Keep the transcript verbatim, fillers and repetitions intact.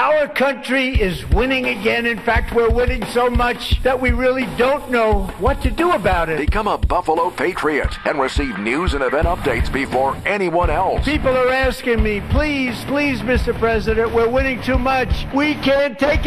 Our country is winning again. In fact, we're winning so much that we really don't know what to do about it. Become a Buffalo Patriot and receive news and event updates before anyone else. People are asking me, please, please, Mister President, we're winning too much. We can't take